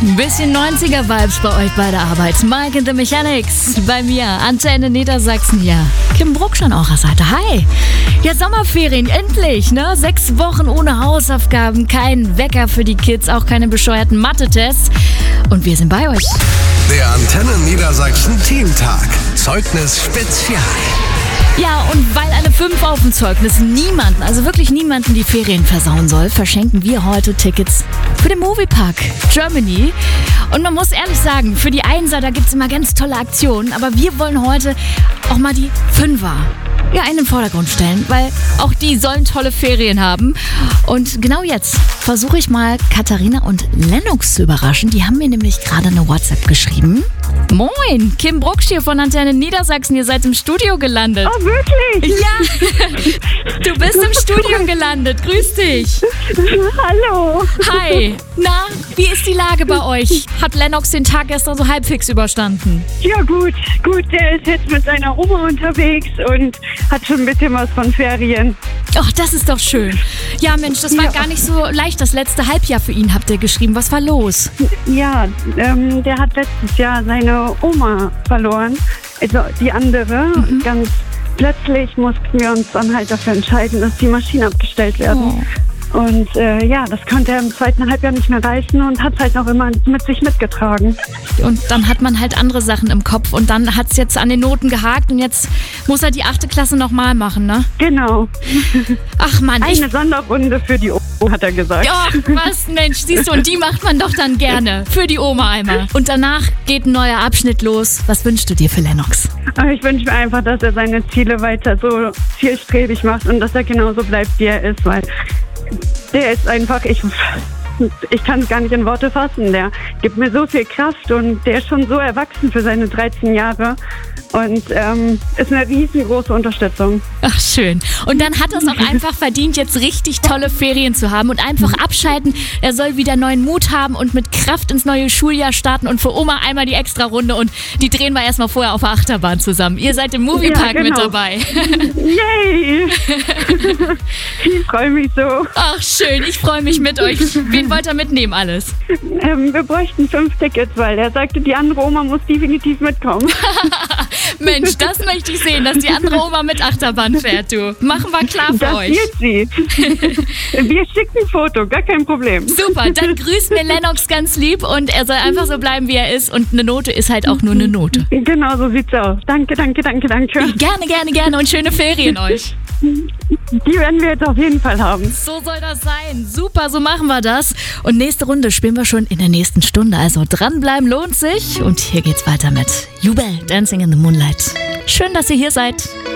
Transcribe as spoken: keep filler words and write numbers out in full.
Ein bisschen neunziger-Vibes bei euch bei der Arbeit. Mike and the Mechanics bei mir, Antenne Niedersachsen hier. Kim Bruck schon auch Seite. Hi. Ja, Sommerferien, endlich, ne? Sechs Wochen ohne Hausaufgaben, kein Wecker für die Kids, auch keine bescheuerten Mathe-Tests. Und wir sind bei euch. Der Antenne Niedersachsen Teamtag. Zeugnis Spezial. Ja, und weil eine fünf auf dem Zeugnis niemanden, also wirklich niemanden die Ferien versauen soll, verschenken wir heute Tickets für den Moviepark Germany. Und man muss ehrlich sagen, für die Einser, da gibt es immer ganz tolle Aktionen, aber wir wollen heute auch mal die Fünfer ja, in den Vordergrund stellen, weil auch die sollen tolle Ferien haben. Und genau jetzt versuche ich mal Katharina und Lennox zu überraschen. Die haben mir nämlich gerade eine WhatsApp geschrieben. Moin, Kim Bruck hier von Antenne Niedersachsen. Ihr seid im Studio gelandet. Oh, wirklich? Ja, du bist im Studio gelandet. Grüß dich. Hallo. Hi. Na, wie ist die Lage bei euch? Hat Lennox den Tag gestern so halbwegs überstanden? Ja, gut. Gut, der ist jetzt mit seiner Oma unterwegs und hat schon ein bisschen was von Ferien. Ach, das ist doch schön. Ja, Mensch, das war Ja. gar nicht so leicht. Das letzte Halbjahr für ihn habt ihr geschrieben. Was war los? Ja, ähm, der hat letztes Jahr seine Oma verloren. Also die andere. Mhm. Ganz plötzlich mussten wir uns dann halt dafür entscheiden, dass die Maschinen abgestellt werden. Oh. Und äh, ja, das konnte er im zweiten Halbjahr nicht mehr reißen und hat es halt noch immer mit sich mitgetragen. Und dann hat man halt andere Sachen im Kopf und dann hat es jetzt an den Noten gehakt und jetzt muss er die achte Klasse nochmal machen, ne? Genau. Ach Mann, ich... Eine Sonderrunde für die Oma, hat er gesagt. Ja, was, Mensch, siehst du, und die macht man doch dann gerne. Für die Oma einmal. Und danach geht ein neuer Abschnitt los. Was wünschst du dir für Lennox? Aber ich wünsche mir einfach, dass er seine Ziele weiter so zielstrebig macht und dass er genauso bleibt, wie er ist, weil der ist einfach, ich, ich kann es gar nicht in Worte fassen, der gibt mir so viel Kraft und der ist schon so erwachsen für seine dreizehn Jahre und ähm, ist eine riesengroße Unterstützung. Ach, schön. Und dann hat er es auch einfach verdient, jetzt richtig tolle Ferien zu haben und einfach abschalten. Er soll wieder neuen Mut haben und mit Kraft ins neue Schuljahr starten und für Oma einmal die extra Runde und die drehen wir erstmal vorher auf der Achterbahn zusammen. Ihr seid im Moviepark Ja, genau. mit dabei. Yay! Ich freue mich so. Ach, schön. Ich freue mich mit euch. Wen wollt ihr mitnehmen alles? Ähm, wir bräuchten fünf Tickets, weil er sagte, die andere Oma muss definitiv mitkommen. Mensch, das möchte ich sehen, dass die andere Oma mit Achterbahn fährt, du. Machen wir klar für Das euch. wird sie. Wir schicken ein Foto, gar kein Problem. Super, dann grüßt mir Lennox ganz lieb und er soll einfach so bleiben, wie er ist. Und eine Note ist halt auch nur eine Note. Genau so sieht's aus. Danke, danke, danke, danke. Gerne, gerne, gerne und schöne Ferien euch. Die werden wir jetzt auf jeden Fall haben. So soll das sein. Super, so machen wir das. Und nächste Runde spielen wir schon in der nächsten Stunde. Also dranbleiben lohnt sich. Und hier geht's weiter mit Jubel, Dancing in the Moonlight. Schön, dass ihr hier seid.